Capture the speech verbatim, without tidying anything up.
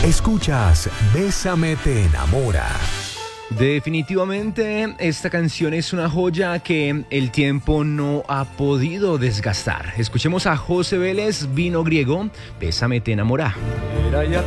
Escuchas Bésame te enamora. Definitivamente esta canción es una joya que el tiempo no ha podido desgastar. Escuchemos a José Vélez, Vino Griego, Bésame te enamora.